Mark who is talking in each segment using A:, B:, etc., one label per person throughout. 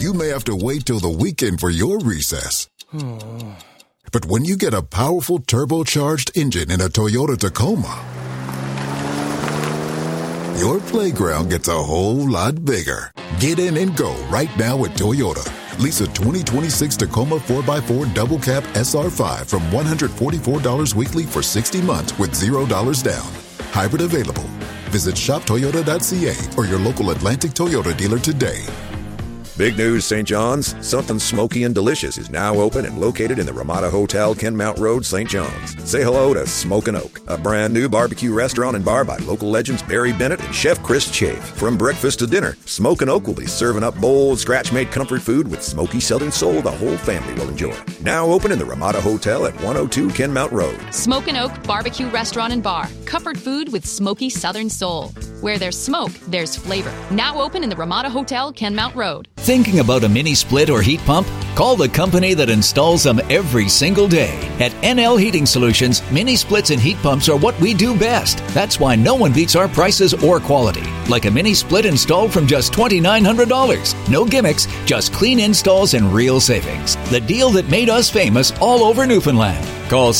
A: you may have to wait till the weekend for your recess. But when you get a powerful turbocharged engine in a Toyota Tacoma, your playground gets a whole lot bigger. Get in and go right now at Toyota. Lease a 2026 Tacoma 4x4 Double Cab SR5 from $144 weekly for 60 months with $0 down. Hybrid available. Visit shoptoyota.ca or your local Atlantic Toyota dealer today.
B: Big news, St. John's. Something Smoky and Delicious is now open and located in the Ramada Hotel, Kenmount Road, St. John's. Say hello to Smokin' Oak, a brand new barbecue restaurant and bar by local legends Barry Bennett and Chef Chris Chafe. From breakfast to dinner, Smokin' Oak will be serving up bold, scratch-made comfort food with smoky Southern soul the whole family will enjoy. Now open in the Ramada Hotel at 102 Kenmount Road.
C: Smokin' Oak Barbecue Restaurant and Bar. Comfort food with smoky Southern soul. Where there's smoke, there's flavor. Now open in the Ramada Hotel, Kenmount Road.
D: Thinking about a mini split or heat pump? Call the company that installs them every single day. At NL Heating Solutions, mini splits and heat pumps are what we do best. That's why no one beats our prices or quality. Like a mini split installed from just $2,900. No gimmicks, just clean installs and real savings. The deal that made us famous all over Newfoundland. Call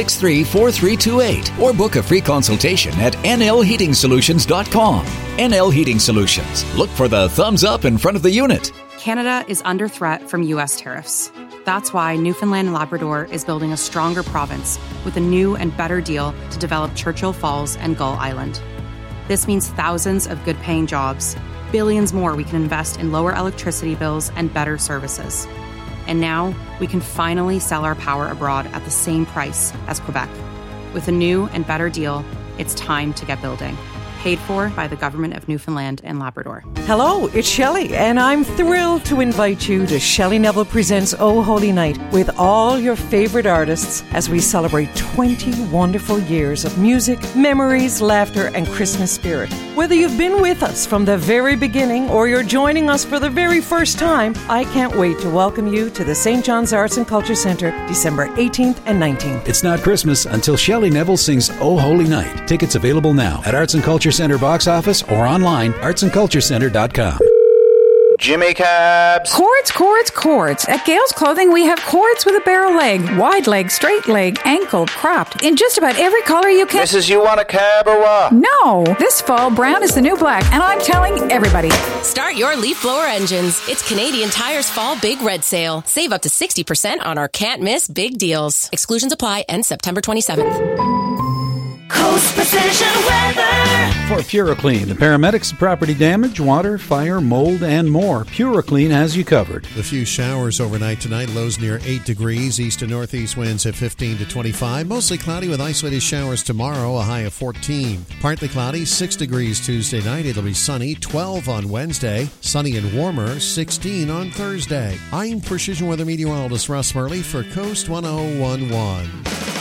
D: 763-4328 or book a free consultation at nlheatingsolutions.com. NL Heating Solutions. Look for the thumbs up in front of the unit.
E: Canada is under threat from U.S. tariffs. That's why Newfoundland and Labrador is building a stronger province with a new and better deal to develop Churchill Falls and Gull Island. This means thousands of good-paying jobs, billions more we can invest in lower electricity bills and better services. And now we can finally sell our power abroad at the same price as Quebec. With a new and better deal, it's time to get building. Paid for by the Government of Newfoundland and Labrador.
F: Hello, it's Shelley, and I'm thrilled to invite you to Shelley Neville Presents Oh Holy Night with all your favorite artists as we celebrate 20 wonderful years of music, memories, laughter, and Christmas spirit. Whether you've been with us from the very beginning or you're joining us for the very first time, I can't wait to welcome you to the St. John's Arts and Culture Centre, December 18th and 19th.
G: It's not Christmas until Shelley Neville sings Oh Holy Night. Tickets available now at Arts and Culture Centre box office or online, artsandculturecenter.com.
H: Jimmy Cabs.
I: Cords. At Gales Clothing, we have cords with a barrel leg, wide leg, straight leg, ankle, cropped, in just about every color you can.
H: Mrs., you want a cab or what?
I: No. This fall, brown is the new black, and I'm telling everybody.
J: Start your leaf blower engines. It's Canadian Tire's Fall Big Red Sale. Save up to 60% on our can't-miss big deals. Exclusions apply, end September 27th.
K: Coast Precision Weather.
G: For PuraClean, the paramedics of property damage, water, fire, mold, and more. PuraClean has you covered.
L: A few showers overnight tonight, lows near 8 degrees. East to northeast winds at 15 to 25. Mostly cloudy with isolated showers tomorrow, a high of 14. Partly cloudy, 6 degrees Tuesday night. It'll be sunny, 12 on Wednesday. Sunny and warmer, 16 on Thursday. I'm Precision Weather meteorologist Russ Murley for Coast 1011.